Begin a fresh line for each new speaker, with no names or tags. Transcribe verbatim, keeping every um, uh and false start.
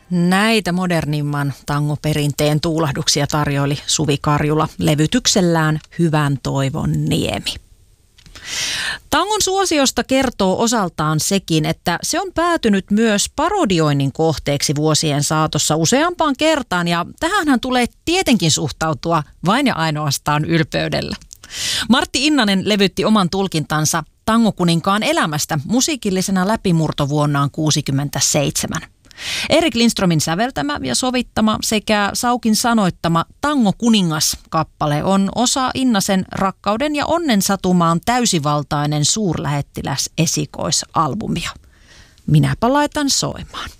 Näitä modernimman tangoperinteen tuulahduksia tarjoili Suvi Karjula levytyksellään Hyvän toivon niemi. Tangon suosiosta kertoo osaltaan sekin, että se on päätynyt myös parodioinnin kohteeksi vuosien saatossa useampaan kertaan, ja tähänhän tulee tietenkin suhtautua vain ja ainoastaan ylpeydellä. Martti Innanen levytti oman tulkintansa Tangokuninkaan elämästä musiikillisena läpimurtovuonnaan kuusikymmentäseitsemän. Erik Lindströmin säveltämä ja sovittama sekä Saukin sanoittama Tango kuningas-kappale on osa Innasen Rakkauden ja onnen satumaan täysivaltainen suurlähettiläs esikoisalbumia. Minäpä laitan soimaan.